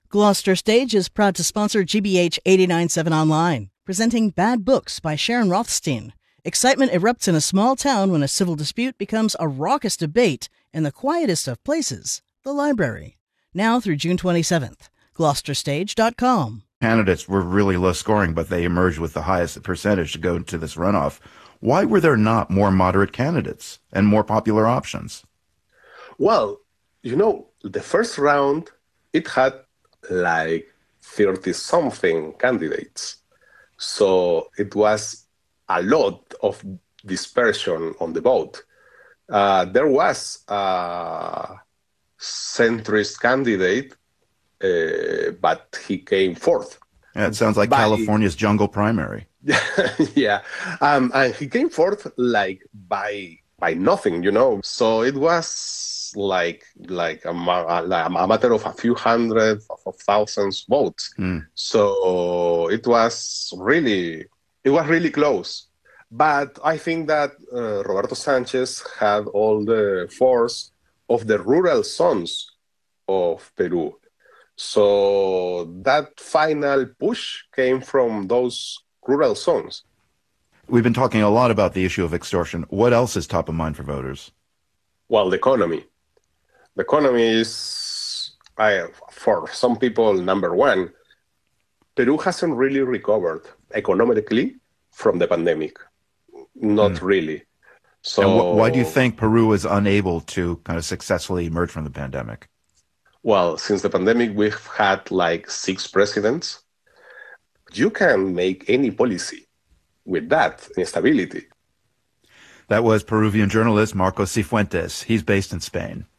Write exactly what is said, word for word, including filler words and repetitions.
Gloucester Stage is proud to sponsor G B H eighty-nine point seven Online, presenting Bad Books by Sharon Rothstein. Excitement erupts in a small town when a civil dispute becomes a raucous debate in the quietest of places, the library. Now through June twenty-seventh. Gloucester Stage dot com. Candidates were really low scoring, but they emerged with the highest percentage to go into this runoff. Why were there not more moderate candidates and more popular options? Well, you know, the first round, it had like thirty-something candidates. So it was a lot of dispersion on the vote. Uh, there was a centrist candidate, uh, but he came fourth. Yeah, it sounds like by, California's jungle primary. Yeah, um, and he came fourth like by by nothing, you know. So it was like like a, a matter of a few hundred of thousands votes. Mm. So it was really it was really close. But I think that uh, Roberto Sanchez had all the force of the rural zones of Peru. So that final push came from those rural zones. We've been talking a lot about the issue of extortion. What else is top of mind for voters? Well, the economy. The economy is, I, for some people, number one. Peru hasn't really recovered economically from the pandemic. Not mm. really. So, and wh- why do you think Peru is unable to kind of successfully emerge from the pandemic? Well, since the pandemic, we've had like six presidents. You can make any policy with that instability. That was Peruvian journalist Marcos Cifuentes. He's based in Spain.